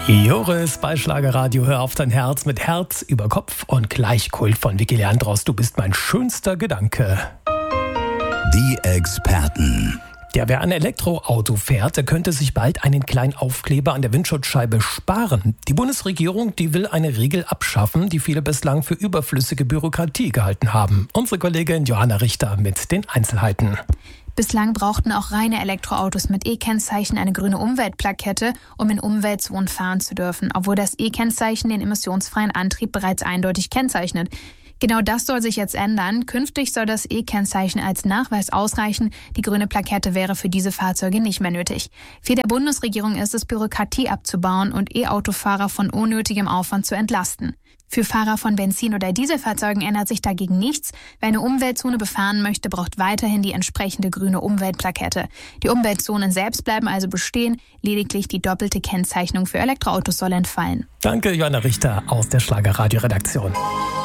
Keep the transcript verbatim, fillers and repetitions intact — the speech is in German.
Joris bei Schlagerradio, hör auf dein Herz mit Herz über Kopf und Gleichkult von Vicky Leandros. Du bist mein schönster Gedanke. Die Experten. Ja, wer ein Elektroauto fährt, der könnte sich bald einen kleinen Aufkleber an der Windschutzscheibe sparen. Die Bundesregierung, die will eine Regel abschaffen, die viele bislang für überflüssige Bürokratie gehalten haben. Unsere Kollegin Johanna Richter mit den Einzelheiten. Bislang brauchten auch reine Elektroautos mit E-Kennzeichen eine grüne Umweltplakette, um in Umweltzonen fahren zu dürfen, obwohl das E-Kennzeichen den emissionsfreien Antrieb bereits eindeutig kennzeichnet. Genau das soll sich jetzt ändern. Künftig soll das E-Kennzeichen als Nachweis ausreichen. Die grüne Plakette wäre für diese Fahrzeuge nicht mehr nötig. Ziel der Bundesregierung ist es, Bürokratie abzubauen und E-Autofahrer von unnötigem Aufwand zu entlasten. Für Fahrer von Benzin- oder Dieselfahrzeugen ändert sich dagegen nichts. Wer eine Umweltzone befahren möchte, braucht weiterhin die entsprechende grüne Umweltplakette. Die Umweltzonen selbst bleiben also bestehen. Lediglich die doppelte Kennzeichnung für Elektroautos soll entfallen. Danke, Johanna Richter aus der Schlagerradio-Redaktion.